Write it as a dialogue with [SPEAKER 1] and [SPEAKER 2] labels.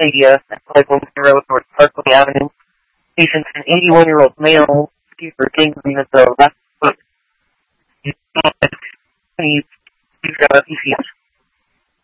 [SPEAKER 1] Stadia, like Women's Road, North Parkway Avenue. Patients an 81-year-old male, for tingling of the left foot. Please grab a PCS.